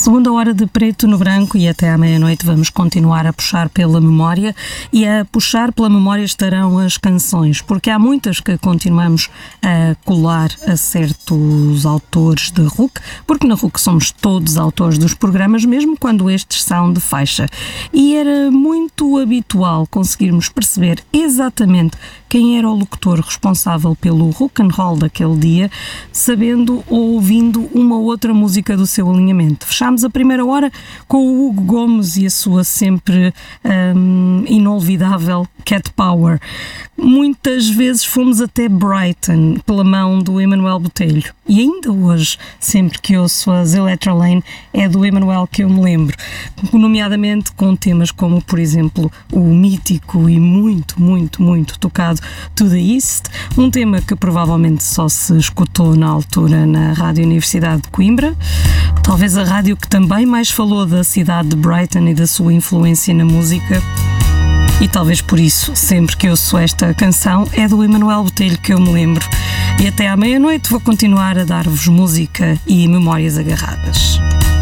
Segunda hora de Preto no Branco e até à meia-noite vamos continuar a puxar pela memória, e a puxar pela memória estarão as canções, porque há muitas que continuamos a colar a certos autores de RUC, porque na RUC somos todos autores dos programas, mesmo quando estes são de faixa. E era muito habitual conseguirmos perceber exatamente quem era o locutor responsável pelo rock and roll daquele dia, sabendo ou ouvindo uma outra música do seu alinhamento. Fechámos a primeira hora com o Hugo Gomes e a sua sempre inolvidável Cat Power. Muitas vezes fomos até Brighton pela mão do Emanuel Botelho, e ainda hoje, sempre que ouço as Electrolane, é do Emanuel que eu me lembro, nomeadamente com temas como, por exemplo, o mítico e muito tocado To The East, um tema que provavelmente só se escutou na altura na Rádio Universidade de Coimbra, talvez a rádio que também mais falou da cidade de Brighton e da sua influência na música. E talvez por isso, sempre que ouço esta canção, é do Emanuel Botelho que eu me lembro. E até à meia-noite vou continuar a dar-vos música e memórias agarradas.